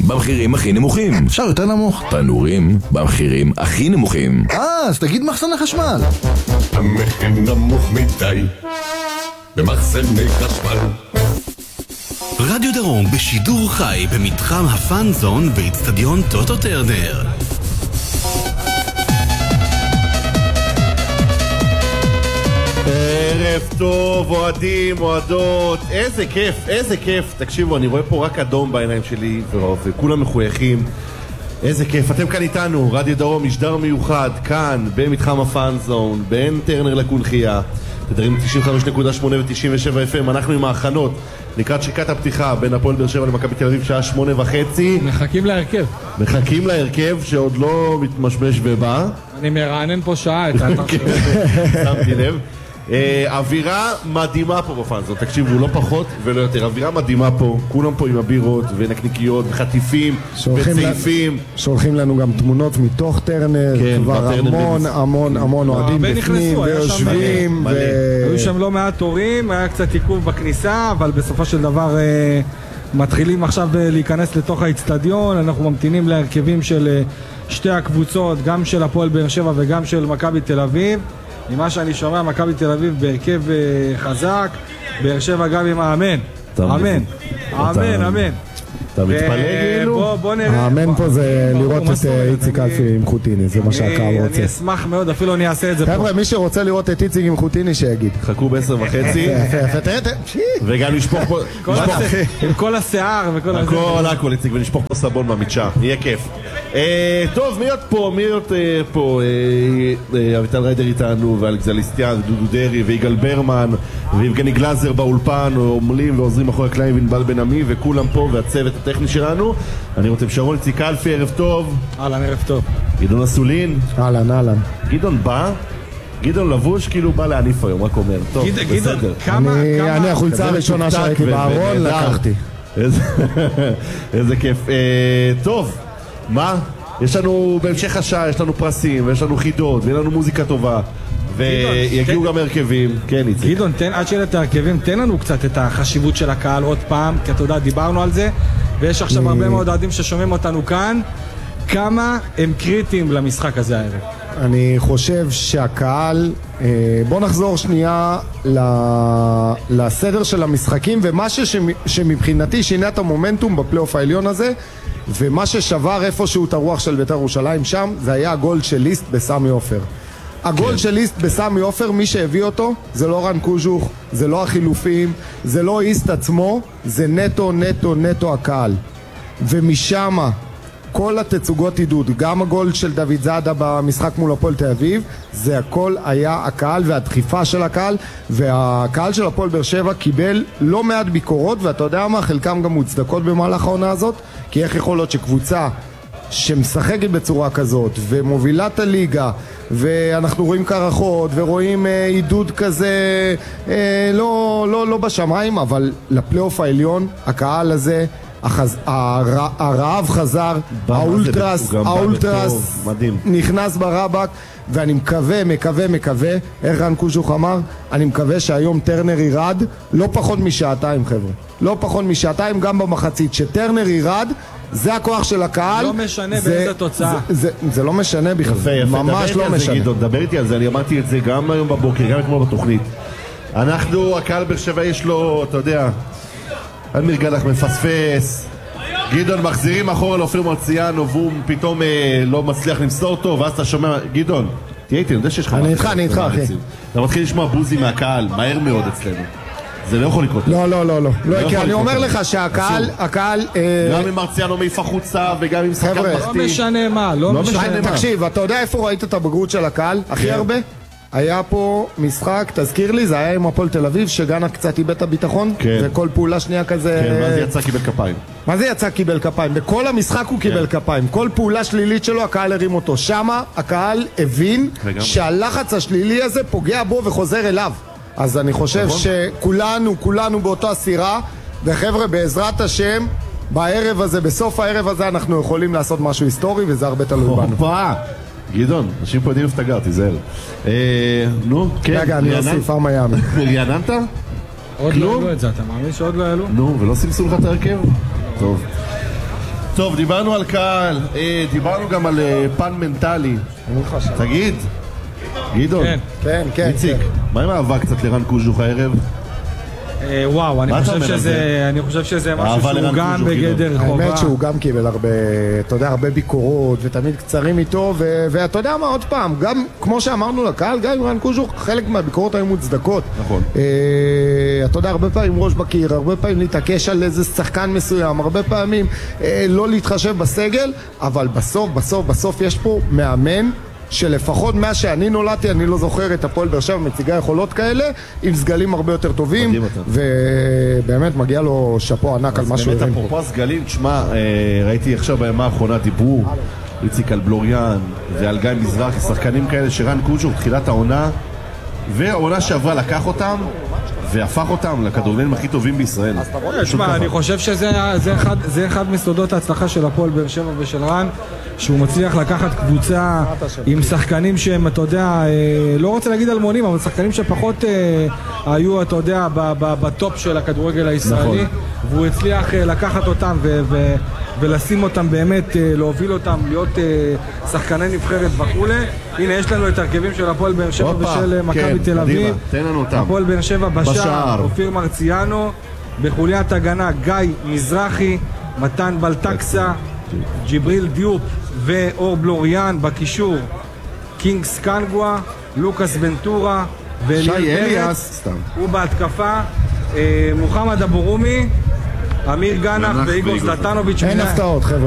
במחירים הכי נמוכים. אפשר יותר נמוך? תנורים במחירים הכי נמוכים. אז תגיד מחסני חשמל. המחיר נמוך מדי במחסני חשמל. רדיו דרום בשידור חי במתחם הפאנזון באצטדיון טוטו טרנר. ערב טוב, אוהדים, אוהדות, איזה כיף, איזה כיף. תקשיבו, אני רואה פה רק אדום בעיניים שלי וכולם מחויכים. איזה כיף, אתם כאן איתנו, רדיו דרום, משדר מיוחד, כאן, במתחם הפאנזון, בין טרנר לקונחייה, תדרים 95.8 ו-97 FM. אנחנו עם ההכנות לקראת שיקת הפתיחה בין הפועל באר שבע למכבי תל אביב, שעה 8:30. מחכים להרכב. מחכים להרכב שעוד לא מתמשמש ובא. אני מרענן פה שעה את האתר שלו. שמתי לב. אווירה מדהימה פה בפאנזון, תקשיבו, לא פחות ולא יותר, אווירה מדהימה פה, כולם פה עם הבירות ונקניקיות וחטיפים וצעיפים. שולחים לנו גם תמונות מתוך טרנר, כבר המון אוהדים בפנים ויושבים. היו שם לא מעט תורים, היה קצת עיכוב בכניסה, אבל בסופו של דבר מתחילים עכשיו להיכנס לתוך האצטדיון. אנחנו ממתינים להרכבים של שתי הקבוצות, גם של הפועל באר שבע וגם של מכבי תל אביב. ממה שאני שומע, מכבי תל אביב בהרכב חזק, באר שבע גם עם האמן. אמן. אתה מתפלא כאילו? בוא נראה. האמן פה זה לראות את איציק אלפי עם חוטיני, זה מה שהקהל רוצה. אני אשמח מאוד, אפילו אני אעשה את זה פה. חבר'ה, מי שרוצה לראות את איציק עם חוטיני שיגיד. חכו ב10:30. וגם נשפוך פה... עם כל השיער וכל הזה. הכל איציק, ונשפוך פה סבון במדשה, יהיה כיף. טוב, מי עוד פה? אביטל ריידר איתנו, ואלכס זליסטיאן, דודו דרי, ויגאל ברמן, ויבגני גלזר באולפן, עומלים ועוזרים אחרי הקלעים, ונבל בן עמי, וכולם פה, והצוות הטכני שלנו. אני רוצה שרון איציק אלפי, ערב טוב. אהלן, ערב טוב. גדעון אסולין. אהלן. גדעון בא? גדעון לבוש כאילו בא להניף היום, רק אומר. טוב, בסדר. אני החולצה הראשונה שהייתי בארון, לקחתי. איזה כיף. טוב, מה? יש לנו בהמשך השעה, יש לנו פרסים, ויש לנו חידות, ויש לנו מוזיקה טובה, ויגיעו גם הרכבים. כן, איציק. גדעון, עד שיהיה את ההרכבים, תן לנו קצת את החשיבות של הקהל עוד פעם, כי אתה יודע, דיברנו על זה, ויש עכשיו הרבה מאוד אוהדים ששומעים אותנו כאן. כמה הם קריטיים למשחק הזה הערב? אני חושב שהקהל, בוא נחזור שנייה לסדר של המשחקים, ומה שמבחינתי שינה את המומנטום בפלייאוף העליון הזה, ומה ששבר איפשהו את הרוח של בית"ר ירושלים שם, זה היה הגול של ליסט בסמי עופר. הגול של ליסט בסמי עופר, מי שהביא אותו, זה לא רן קוז'וך, זה לא החילופים, זה לא איסט עצמו, זה נטו הקהל. ומשם כל התצוגות עידוד, גם הגול של דוד זאדה במשחק מול הפועל תל אביב, זה הכל היה הקהל והדחיפה של הקהל, והקהל של הפועל באר שבע קיבל לא מעט ביקורות, ואתה יודע מה, חלקם גם מוצדקות במהלך העונה הזאת, כי איך יכול להיות שקבוצה שמשחקת בצורה כזאת ומובילה את הליגה, ואנחנו רואים קרחות ורואים עידוד כזה לא בשמיים, אבל לפלייאוף העליון הקהל הזה, הרעב חזר, האולטרס נכנס ברבק, ואני מקווה, איך רן קוז'וך אמר, אני מקווה שהיום טרנר ירד לא פחות משעתיים, חבר'ה, לא פחות משעתיים, גם במחצית שטרנר ירד, זה הכוח של הקהל. לא משנה באיזה תוצאה. זה לא משנה בכלל, ממש לא משנה. דבר איתי על זה, אני אמרתי את זה גם היום בבוקר, גם אתמול בתוכנית. הקהל באר שבע יש לו, אתה יודע, אמיר גלח מפספס, גדעון מחזירים אחורה לאופיר מרציאנו, והוא פתאום לא מצליח למסור אותו, ואז אתה שומע, גדעון, תהיה איתי, אני יודע שיש לך... אני איתך, אחי. אתה מתחיל לשמוע בוזי מהקהל, מהר מאוד אצלנו. זה לא יכול לקרות. לא, כי אני אומר לך שהקהל... גם עם מרציאנו מעיף החוצה, וגם עם שחקן מחטיא. לא משנה מה, לא משנה מה. תקשיב, אתה יודע איפה ראית את הבגרות של הקהל? הכי הרבה? היה פה משחק, תזכיר לי, זה היה עם הפועל תל אביב, שגנה קצת איבד את הביטחון, וכל פעולה שנייה כזה... כן, מה זה יצא קיבל כפיים? מה זה יצא קיבל כפיים? בכל המשחק הוא קיבל כפיים, כל פעולה שלילית שלו הקהל הרים אותו. שמה הקהל הבין שהלחץ השלילי הזה פוגע בו וחוזר אליו. אז אני חושב שכולנו באותו הסירה, וחבר'ה, בעזרת השם, בערב הזה, בסוף הערב הזה, אנחנו יכולים לעשות משהו היסטורי, וזה הרבה תלוי בנו. גדעון, אנשים פה יודעים איפה אתה גר, תיזהר. נו, כן. רגע, אני אוסיף מיאמי. רעננת? עוד לא העלו את זה, אתה מאמין שעוד לא העלו? נו, ולא סימסו לך את ההרכב? טוב. טוב, דיברנו על קהל, דיברנו גם על פן מנטלי. תגיד, גדעון, כן. איציק, מה עם אהבה קצת לרן קוז'וך הערב? וואו, מה אתה אומר על זה? אני חושב שזה משהו אהבה שהוא לרן גם קוז'וך, בגדר חובה. האמת שהוא גם קיבל הרבה, אתה יודע, הרבה ביקורות ותמיד קצרים איתו, ואתה יודע מה, עוד פעם, גם כמו שאמרנו לקהל, גם עם רן קוז'וך, חלק מהביקורות היו מוצדקות. נכון. אתה יודע, הרבה פעמים ראש בקיר, הרבה פעמים להתעקש על איזה שחקן מסוים, הרבה פעמים לא להתחשב בסגל, אבל בסוף יש פה מאמן שלפחות מה שאני נולדתי, אני לא זוכר את הפועל באר שבע מציגה יכולות כאלה, עם סגלים הרבה יותר טובים, ובאמת מגיע לו שפו ענק על מה שהוא הרים פה. אפרופו הסגלים, תשמע, ראיתי עכשיו בימה האחרונה דיברו, איציק על בלוריאן ועל גיא מזרחי, שחקנים כאלה שרן קוז'וך תחילת העונה, והעונה שעברה לקח אותם, והפך אותם לכדורגלנים הכי טובים בישראל. תשמע, אני חושב שזה אחד מסודות ההצלחה של הפועל באר שבע ושל רן, שהוא מצליח לקחת קבוצה עם שחקנים שהם, אתה יודע, לא רוצה להגיד אלמונים, אבל שחקנים שפחות היו, אתה יודע, בטופ של הכדורגל הישראלי, והוא הצליח לקחת אותם ולשים אותם באמת, להוביל אותם, להיות שחקני נבחרת וכו'. הנה, יש לנו את הרכבים של הפועל באר שבע ושל מכבי תל אביב. הפועל באר שבע בשער, אופיר מרציאנו, בחוליית הגנה גיא מזרחי, מתן בלטקסה, ג'יבריל דיופ ואור בלוריאן, בקישור קינגס קנגווה, לוקאס בנטורה ואליאל פרץ, ובהתקפה מוחמד אבו רומי, אמיר גנח ואיגור זלטנוביץ'. אין הפתעות, חבר'ה.